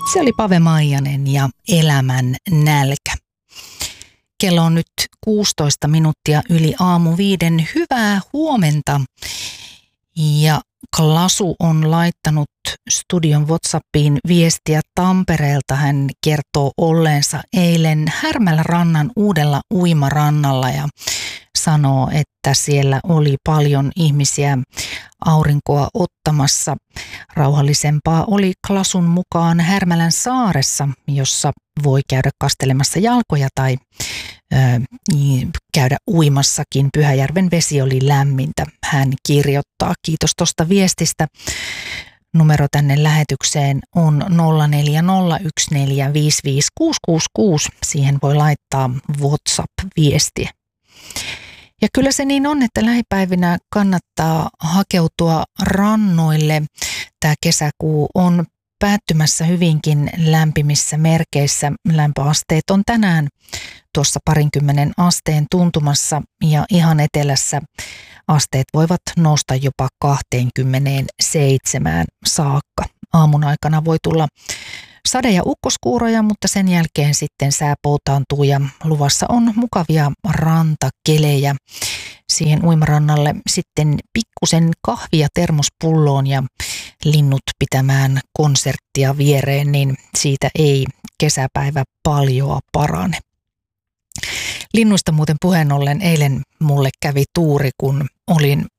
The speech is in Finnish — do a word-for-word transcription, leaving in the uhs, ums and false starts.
Se oli Pave Maijanen ja Elämän nälkä. Kello on nyt kuusitoista minuuttia yli aamu viiden. Hyvää huomenta. Ja Klasu on laittanut studion WhatsAppiin viestiä Tampereelta. Hän kertoo olleensa eilen Härmälän rannan uudella uimarannalla ja sanoo, että siellä oli paljon ihmisiä aurinkoa ottamassa. Rauhallisempaa oli Klasun mukaan Härmälän saaressa, jossa voi käydä kastelemassa jalkoja tai ö, käydä uimassakin. Pyhäjärven vesi oli lämmintä. Hän kirjoittaa. Kiitos tuosta viestistä. Numero tänne lähetykseen on nolla neljä nolla yksi neljä viisi viisi kuusi kuusi kuusi. Siihen voi laittaa WhatsApp-viestiä. Ja kyllä se niin on, että lähipäivinä kannattaa hakeutua rannoille. Tämä kesäkuu on päättymässä hyvinkin lämpimissä merkeissä. Lämpöasteet on tänään tuossa parinkymmenen asteen tuntumassa ja ihan etelässä asteet voivat nousta jopa kaksikymmentäseitsemän saakka. Aamun aikana voi tulla sade- ja ukkoskuuroja, mutta sen jälkeen sitten sää poutaantuu ja luvassa on mukavia rantakelejä. Siihen uimarannalle sitten pikkusen kahvia termospulloon ja linnut pitämään konserttia viereen, niin siitä ei kesäpäivä paljoa parane. Linnuista muuten puheen ollen eilen mulle kävi tuuri, kun olin